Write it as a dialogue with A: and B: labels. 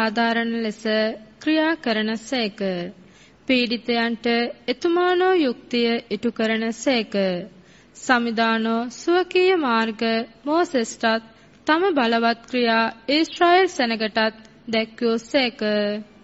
A: සාධාරණ ලෙස ක්‍රියා කරන සේක. පීඩිතයන්ට එතුමානෝ යුක්තිය ඉටු කරන සේක. සමිදානෝ ස්වකීය මාර්ග මෝසෙස්ටත් තම බලවත් ක්‍රියා ඊශ්‍රායෙල් සෙනගටත් දැක්වූ සේක.